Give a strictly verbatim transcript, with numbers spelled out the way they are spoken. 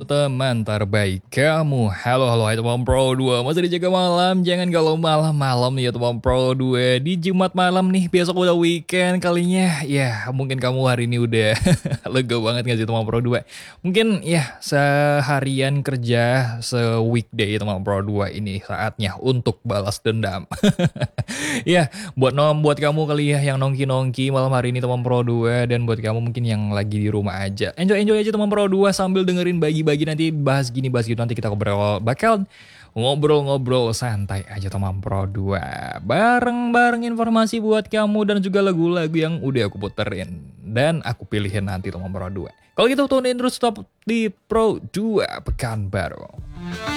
teman terbaik kamu. Halo halo hai teman Pro dua. Masih dijaga malam. Jangan kalau malam-malam nih ya teman Pro dua. Di Jumat malam nih, besok udah weekend kalinya. Ya mungkin kamu hari ini udah lega banget gak sih teman Pro dua. Mungkin ya seharian kerja se-weekday teman Pro dua ini saatnya untuk balas dendam. Ya buat nom buat kamu kali ya yang nongki-nongki malam hari ini teman Pro dua. Dan buat kamu mungkin yang lagi di rumah aja, enjoy-enjoy aja teman Pro dua sambil dengerin bagi-bagi nanti bahas gini bahas gitu, nanti kita ngobrol bakal ngobrol-ngobrol santai aja teman Pro dua. Bareng-bareng informasi buat kamu dan juga lagu-lagu yang udah aku puterin dan aku pilihin nanti teman Pro dua. Kalau gitu tunin terus stop di Pro dua Pekanbaru.